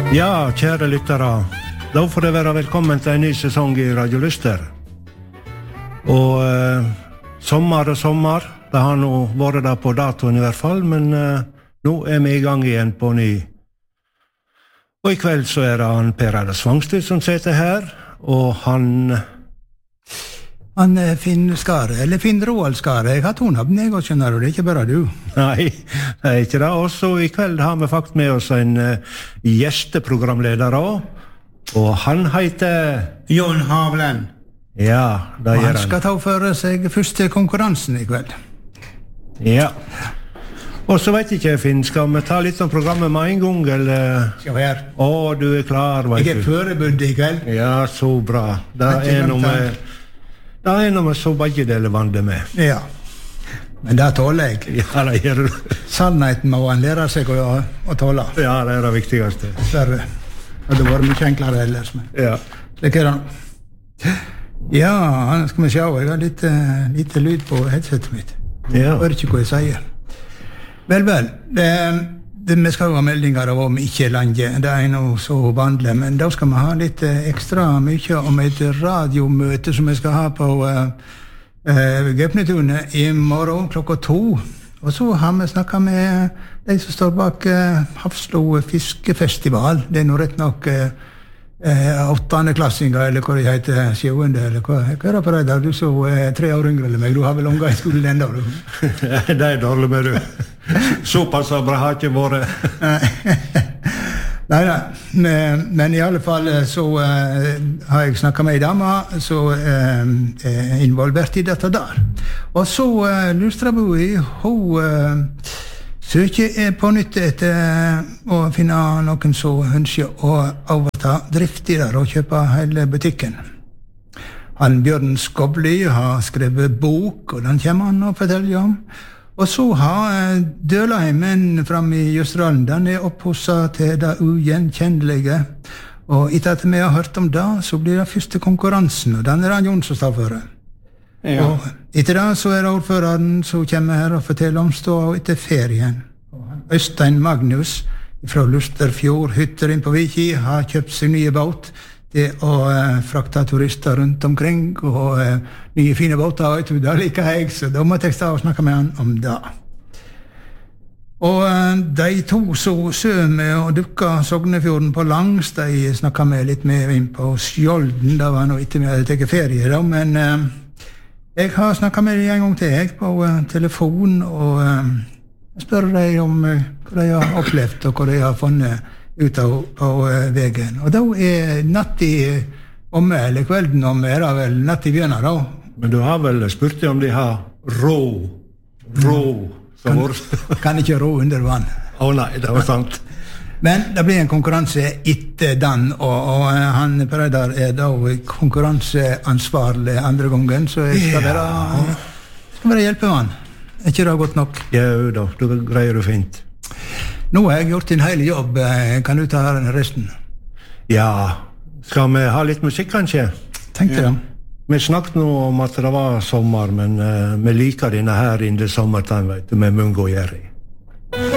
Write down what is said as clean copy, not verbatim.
Ja, kjære lyttere, da får det være velkommen til en ny sesong i Radio Lyster. Og sommer, det har nå vært der på datoen i hvert fall, men nå vi i gang igjen på ny. Og i kveld så det han Per Ellers Svangstid som sitter her, og han Finn Skare, eller Finn Roald Skare. Jeg har tonavn, jeg også, skjønner du, det ikke bare du. Nei, det ikke det. Og så i kveld har vi faktisk med oss en gjesteprogramleder også, og han heter Jon Havlen. Ja, det gjør han. Han skal ta for seg første konkurransen i kveld. Ja. Og så vet ikke jeg, Finn, skal vi ta litt om programmet med en gang, eller? Skal vi her. Du klar, vet du. Jeg forberedt i kveld. Ja, så bra. Det noe så begge deler vandrer med. Ja, men det tåler jeg. Ja, det gjør du. Sannheten må han lære seg å tåle. Ja, det det viktigste. Det hadde vært mye enklere ellers. Men. Ja. Slik det. Ja, skal vi se, jeg har litt lyd på headsetet mitt. Ja. Jeg hører ikke hva jeg sier. Vel, vi skal ha meldinger om ikke landet, det noe så vanlig, men da skal vi ha litt ekstra mye om et radiomøte som vi skal ha på Gaupnetunet i morgen 2:00. Og så har vi snakket med de som står bak Hafslo Fiskefestival. Det noe rett nok 8. klassinger, eller hva det heter, 7. eller hva det på deg da? Du så 3 år yngre eller meg, du har vel unga i skolen enda, du? Det dårlig med du. Såpass bra har ikke vært. Nei, men i alle fall så har jeg snakket med en dame som involvert i dette der. Og så Lustraboi, hun søker på nytt etter å finne noen som ønsker å overta drift i der og kjøpe hele butikken. Han Bjørn Skobli har skrevet bok, og den kommer han å fortelle om. Og så har Dølaheimen frem i Jøsdalen, den opphosset til det ugjenkjennelige. Og etter at vi har hørt om det, så blir det første konkurransen, og den han Jon som står for det. Ja. Og etter det så det ordføreren som kommer her og forteller om stå etter ferien. Øystein Magnus fra Lusterfjord hytter inn på Viki har kjøpt sin nye båt til å frakte turister rundt omkring, og nye fine båter, vet du, det liker jeg, så da måtte jeg stå og snakke med han om det. Og de to som sømme og dukka Sognefjorden på langs, de snakket med litt mer inn på Skjolden, det var noe etter vi hadde tatt ferie da, men jeg har snakket med dem en gang til, jeg, på telefon, og spør dem om hva de har opplevd, og hva de har funnet ut på veien. Og da natt i omme, eller kvelden omme, det vel natt i bjørna da. Men du har vel spurt om de har rå. Kan ikke rå under vann. Nei, det var sant. Men det blir en konkurranse etter den, og han Pereidar da konkurranseansvarlig andre gangen, så jeg skal være hjelpemann. Er ikke det godt nok? Ja, da greier du fint. Nå har jeg gjort en hel jobb, kan du ta resten? Ja, skal vi ha litt musikk kanskje? Tenkte det. Vi snakket nå om at det var sommer, men vi liker denne her inn i sommertiden, vet du, med Mungo og Jerry.